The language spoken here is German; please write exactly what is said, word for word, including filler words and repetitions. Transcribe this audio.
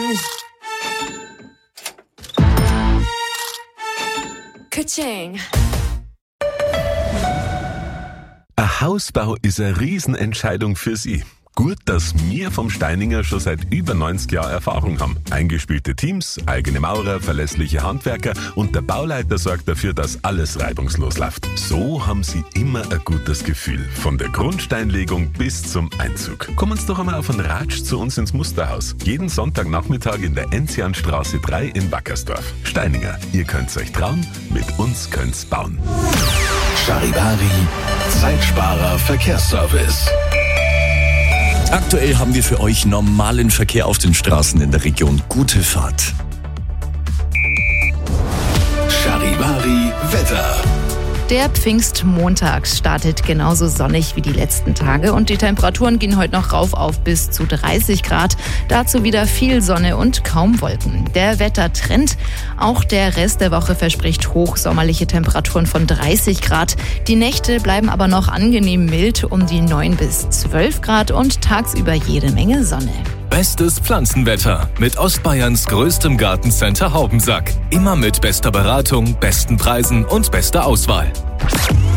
Ka-ching. Ein Hausbau ist eine Riesenentscheidung für Sie. Gut, dass wir vom Steininger schon seit über neunzig Jahren Erfahrung haben. Eingespielte Teams, eigene Maurer, verlässliche Handwerker und der Bauleiter sorgt dafür, dass alles reibungslos läuft. So haben Sie immer ein gutes Gefühl. Von der Grundsteinlegung bis zum Einzug. Kommen Sie doch einmal auf einen Ratsch zu uns ins Musterhaus. Jeden Sonntagnachmittag in der Enzianstraße drei in Wackersdorf. Steininger, ihr könnt's euch trauen, mit uns könnt's bauen. Charivari, Zeitsparer Verkehrsservice. Aktuell haben wir für euch normalen Verkehr auf den Straßen in der Region. Gute Fahrt. Charivari Wetter. Der Pfingstmontag startet genauso sonnig wie die letzten Tage und die Temperaturen gehen heute noch rauf auf bis zu dreißig Grad. Dazu wieder viel Sonne und kaum Wolken. Der Wettertrend, auch der Rest der Woche verspricht hochsommerliche Temperaturen von dreißig Grad. Die Nächte bleiben aber noch angenehm mild um die neun bis zwölf Grad und tagsüber jede Menge Sonne. Bestes Pflanzenwetter mit Ostbayerns größtem Gartencenter Haubensack. Immer mit bester Beratung, besten Preisen und bester Auswahl.